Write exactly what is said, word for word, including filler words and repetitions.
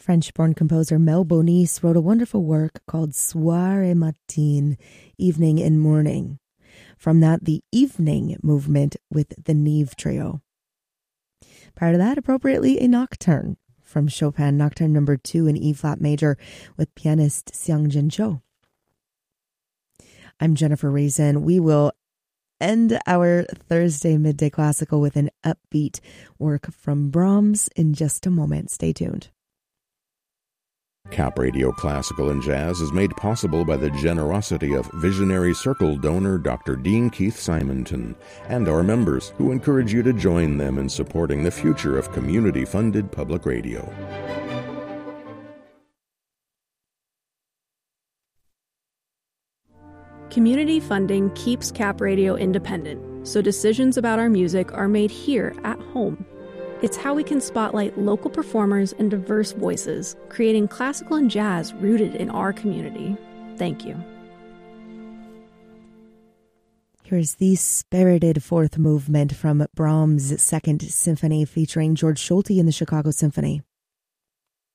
French-born composer Mel Bonis wrote a wonderful work called Soir et Matin, Evening and Morning. From that, the Evening Movement with the Neve Trio. Prior to that, appropriately, a Nocturne from Chopin, Nocturne number two in E-flat major with pianist Xiang-Jin Cho. I'm Jennifer Raisin. We will end our Thursday Midday Classical with an upbeat work from Brahms in just a moment. Stay tuned. Cap Radio Classical and Jazz is made possible by the generosity of visionary circle donor Doctor Dean Keith Simonton and our members, who encourage you to join them in supporting the future of community-funded public radio. Community funding keeps Cap Radio independent, so decisions about our music are made here at home. It's how we can spotlight local performers and diverse voices, creating classical and jazz rooted in our community. Thank you. Here's the spirited fourth movement from Brahms' Second Symphony featuring George Solti and the Chicago Symphony.